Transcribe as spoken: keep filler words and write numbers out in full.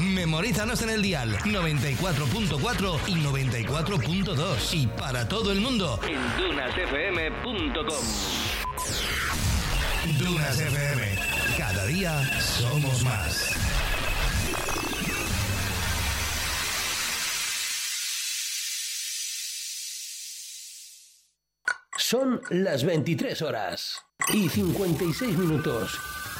Memorízanos en el dial noventa y cuatro punto cuatro y noventa y cuatro punto dos. Y para todo el mundo en dunas f m punto com. Dunas F M. Cada día somos más. Son las veintitrés horas y cincuenta y seis minutos.